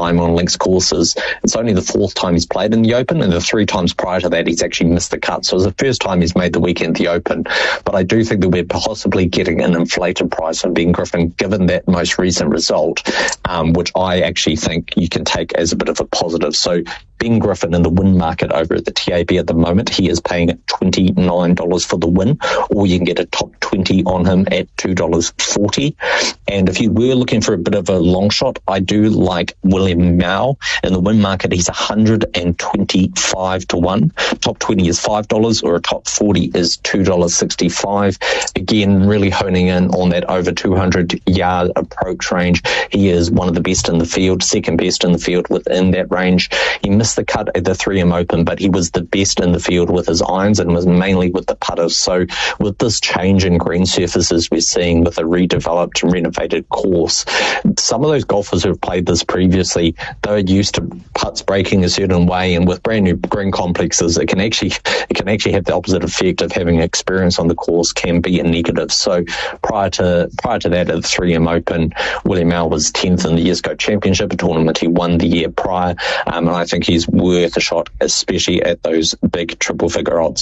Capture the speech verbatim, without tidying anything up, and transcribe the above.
time on links courses. It's only the fourth time he's played in the Open, and the three times prior to that he's actually missed the cut. So it's the first time he's made the weekend the Open. But I do think that we're possibly getting an inflated price on Ben Griffin, given that most recent result, um, which I actually think you can take as a bit of a positive. So Ben Griffin in the win market over at the T A B at the moment, he is paying twenty-nine dollars for the win, or you can get a top twenty on him at two dollars forty. And if you were looking for a bit of a long shot, I do like William Mao. In the win market, he's one hundred twenty-five to one. Top twenty is five dollars, or a top forty is two dollars sixty-five. Again, really honing in on that over two hundred yard approach range. He is one of the best in the field, second best in the field within that range. He missed the cut at the three M Open, but he was the best in the field with his irons and was mainly with the putters. So with this change in green surfaces we're seeing with a redeveloped and renovated course, some of those golfers who have played this previously, they're used to putts breaking a certain way, and with brand new green complexes, it can actually it can actually have the opposite effect of having experience on the course can be a negative. So prior to prior to that at the three M Open, William Mao was tenth in the Yesco Championship, a tournament he won the year prior, um, and I think he's worth a shot, especially at those big triple figure odds.